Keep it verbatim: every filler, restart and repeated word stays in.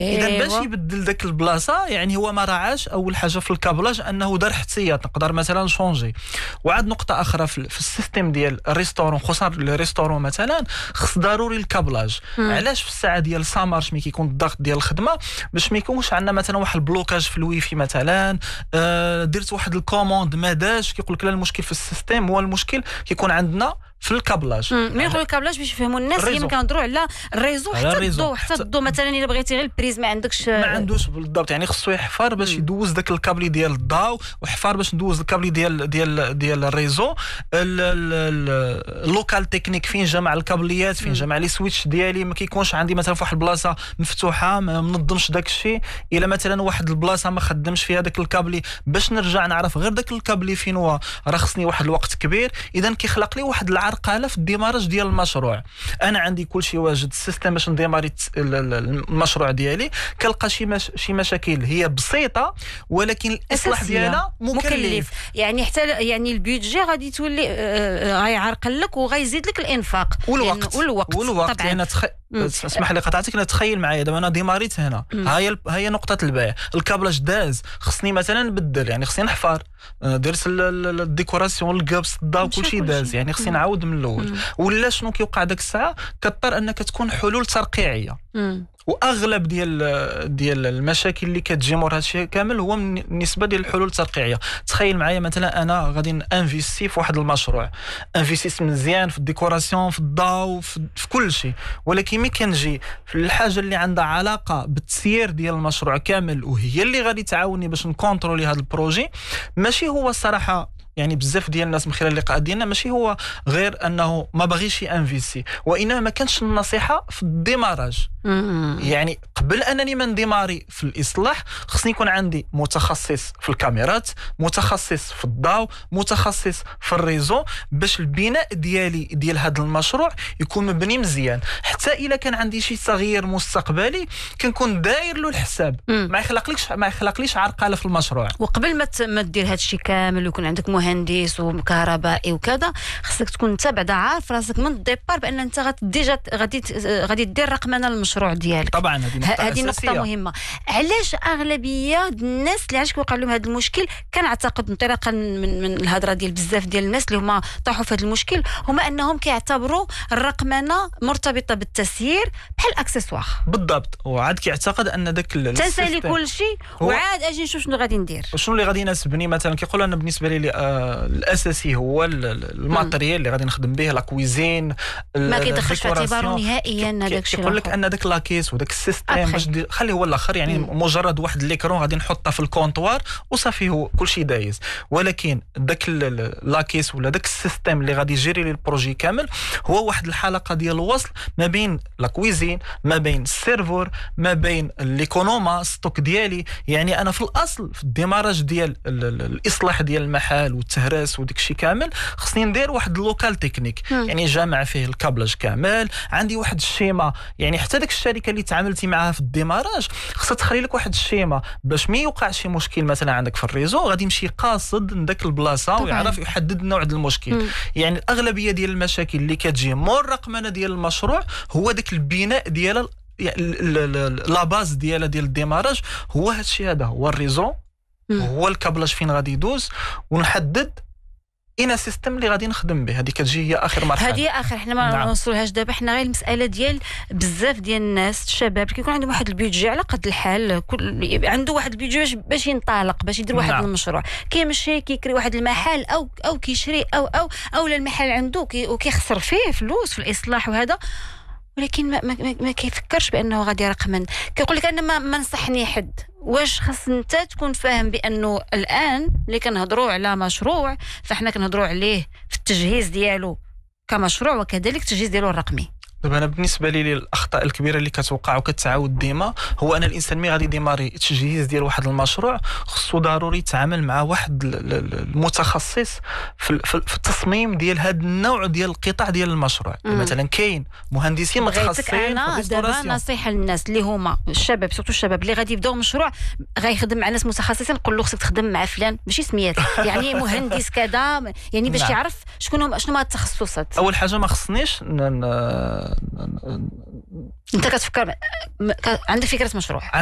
اذا باش يبدل داك البلاصه يعني هو ما راعاش اول حاجه في الكابلاج انه دار احتياط نقدر مثلا شونجي. وعاد نقطه اخرى في, في السيستم ديال الريستورون خصوصا لي ريستورون مثلا خص ضروري الكابلاج. علاش في الساعه ديال سامارش ملي كيكون الضغط ديال الخدمه باش ما يكونش عندنا مثلا واحد البلوكاج في الويفي مثلا آه درت واحد الكوموند ما داش كيقول لك لا المشكل في السيستم هو المشكل كيكون عندنا في الكابلاج. ملي يقولوا الكابلاج باش يفهموا الناس هي كنهضروا على الريزو حتى الضو حتى الضو مثلا الا بغيتي غير البريز ما عندكش ما عندوش بالضبط يعني خصو يحفر باش يدوز داك الكابلي ديال الضو ويحفر باش ندوز الكابلي ديال ديال ديال الريزو. اللوكال تكنيك فين جمع الكابليات فين جمع لي سويتش ديالي ما كيكونش عندي مثلا في واحد البلاصه مفتوحه ما منظمش داك الشيء الا مثلا واحد البلاصه ما خدمش فيها داك الكابلي باش نرجع نعرف غير داك الكابلي فين هو راه خصني واحد الوقت كبير. اذا كيخلق لي واحد العرقله في الديمارج ديال المشروع. انا عندي كل شيء واجد السيستم باش نديماري المشروع ديالي كنلقى شي مش... شي مشاكل هي بسيطه ولكن الاصلاح ديالها مكلف. مكلف يعني حتى يعني البيدجي غادي تولي غيعرقل لك وغيزيد لك الانفاق والوقت والوقت, والوقت طبعا يعني تخ... اسمح لي قطعتك نتخيل معايا دابا انا ديماريت هنا هاي ال... هي نقطه البيع الكابلاج داز خصني مثلا نبدل يعني خصني نحفر درت الديكوراسيون القبس الضاو كل شيء داز يعني خصني نعاود من الاول. ولا شنو كيوقع داك الساعه كضطر انك تكون حلول ترقيعيه. واغلب ديال ديال المشاكل اللي كتجي مور هادشي كامل هو من النسبه ديال الحلول الترقيعيه. تخيل معايا مثلا انا غادي انفيستي في واحد المشروع انفيستيت مزيان في الديكوراسيون في الضاو في, في كل شيء ولكن ملي كنجي في الحاجه اللي عندها علاقه بالتسيير ديال المشروع كامل وهي اللي غادي تعاوني باش نكونترولي هذا البروجي ماشي هو الصراحه يعني بزاف ديال الناس من خلال اللقاء ديالنا ماشي هو غير انه ما باغيش ينفيستي وانما ما كانش النصيحه في الديماراج. يعني قبل انني ما نديماري في الاصلاح خصني يكون عندي متخصص في الكاميرات متخصص في الضوء متخصص في الريزو باش البناء ديالي ديال هذا المشروع يكون مبني مزيان حتى الا كان عندي شي تغيير مستقبلي كنكون داير له الحساب ما يخلقليش ما يخلقليش عرقله في المشروع. وقبل ما ما دير هذا الشيء كامل ويكون عندك مهندس وكهربائي وكذا خصك تكون انت بعدا عارف راسك من الديبار بان انت غادي غادي غادي دير رقمنه للمشروع ديالك. طبعا هذه نقطه مهمه. علاش اغلبيه الناس اللي علاش كيوقع لهم هذا المشكل كنعتقد انطلاقا من من الهضره ديال بزاف ديال الناس اللي هما طاحوا في هذا المشكل هما انهم كيعتبروا الرقمنه مرتبطه بالتسيير بحال اكسسوار بالضبط. وعاد كيعتقد ان داك تنسالي كل شيء وعاد اجي نشوف شنو غادي ندير شنو اللي غادي يناسبني. مثلا كيقول انا بالنسبه لي آه الاساسي هو الماتريال اللي غادي نخدم به لا كويزين ما كيدخلش في اعتباره نهائيا هذاك الشيء. كيقول لك ان داك لاكيس وداك السيستم باش خليه هو الاخر يعني مم. مجرد واحد ليكرون غادي نحطه في الكونطوار وصافي هو كل شيء دايز. ولكن داك لاكيس ولا داك السيستم اللي غادي يجري لي البروجي كامل هو واحد الحلقه ديال الوصل ما بين لا كويزين ما بين السيرفور ما بين ليكونوما ستوك ديالي. يعني انا في الاصل في الديماراج ديال الاصلاح ديال المحل والتهراس وديك الشيء كامل خصني ندير واحد اللوكال تكنيك يعني جامع فيه الكابلاج كامل عندي واحد الشيما. يعني حتى داك الشركه اللي تعاملتي معها في الديماراج خصها تخلي لك واحد الشيما باش ما يوقع شي مشكل مثلا عندك في الريزو غادي يمشي قاصد لذاك البلاصه ويعرف يحدد نوع المشكل. مم. يعني الاغلبيه ديال المشاكل اللي كتجي مور الرقمنه ديال المشروع هو داك البناء ديال لا باز ديالها ديال الديماراج هو هذا الشيء هذا هو الريزو هو الكابلاج فين غادي يدوز ونحدد اين سيستم اللي غادي نخدم به. هذه كتجي هي اخر مرحله. هذه اخر حنا ما نعم. نوصلوهاش دابا حنا غير المساله ديال بزاف ديال الناس الشباب كيكون عندهم واحد البيدجي على قد الحال كل عنده واحد البيدجي باش, باش ينطلق باش يدير واحد نعم. المشروع كيمشي كيكري واحد المحل او او كيشري او او او المحل عنده كي وكيخسر فيه فلوس في الاصلاح وهذا ولكن ما, ما, ما كيفكرش بانه غادي رقما. كيقول لك انا ما, ما نصحني حد. واش خاص انت تكون فاهم بانه الان اللي كنهضروا على مشروع فاحنا كنهضروا عليه في التجهيز ديالو كمشروع وكذلك التجهيز ديالو الرقمي. دابا انا بالنسبه لي الاخطاء الكبيره اللي كتوقع وكتعاود ديما هو ان الانسان ملي غادي يديماري التجهيز ديال واحد المشروع خصو ضروري يتعامل مع واحد المتخصص في, في التصميم ديال هذا النوع ديال القطاع ديال المشروع. مثلا كاين مهندسين متخصصين انا دابا نصيحه للناس اللي هما الشباب سورتو الشباب اللي غادي يبداو مشروع غيخدم مع ناس متخصصين نقول له خصك تخدم مع فلان ماشي سميات يعني مهندس كذا يعني باش يعرف شكون شنو هما التخصصات. اول حاجه ما خصنيش انت كتفكر عندك فكره مشروع؟